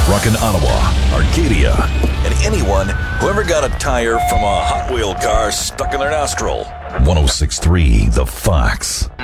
Rockin' Ottawa, Arcadia, and anyone who ever got a tire from a Hot Wheel car stuck in their nostril. 106.3 The Fox.